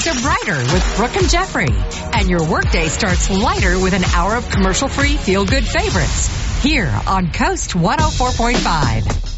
skies are brighter with Brooke and Jeffrey. And your workday starts lighter with an hour of commercial-free feel-good favorites. Here on Coast 104.5.